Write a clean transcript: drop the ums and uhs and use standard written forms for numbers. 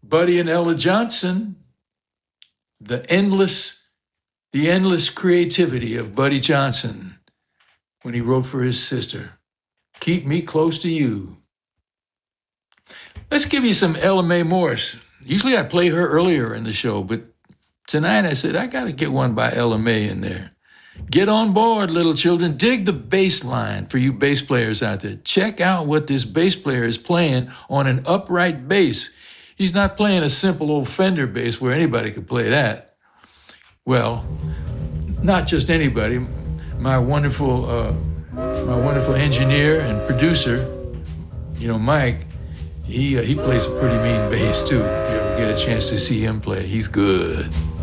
Buddy and Ella Johnson, the endless creativity of Buddy Johnson when he wrote for his sister, Keep Me Close to You. Let's give you some Ella Mae Morris. Usually I play her earlier in the show, but tonight I said, I got to get one by Ella Mae in there. Get on board, little children. Dig the bass line for you bass players out there. Check out what this bass player is playing on an upright bass. He's not playing a simple old Fender bass where anybody could play that. Well, not just anybody. My wonderful engineer and producer, Mike, he plays a pretty mean bass too. If you ever get a chance to see him play, he's good.